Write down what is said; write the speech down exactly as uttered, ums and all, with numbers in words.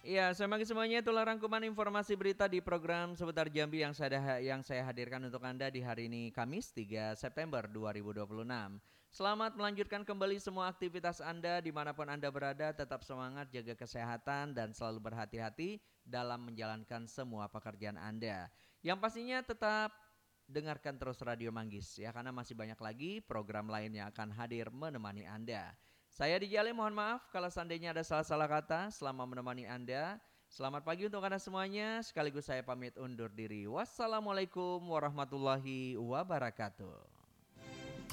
Iya, selamat semuanya. Itulah rangkuman informasi berita di program Seputar Jambi yang saya yang saya hadirkan untuk Anda di hari ini Kamis tiga September dua ribu dua puluh enam. Selamat melanjutkan kembali semua aktivitas Anda dimanapun Anda berada. Tetap semangat, jaga kesehatan dan selalu berhati-hati dalam menjalankan semua pekerjaan Anda. Yang pastinya tetap dengarkan terus Radio Manggis ya, karena masih banyak lagi program lain yang akan hadir menemani Anda. Saya Dijali, mohon maaf kalau seandainya ada salah-salah kata selama menemani Anda. Selamat pagi untuk Anda semuanya, sekaligus saya pamit undur diri. Wassalamualaikum warahmatullahi wabarakatuh.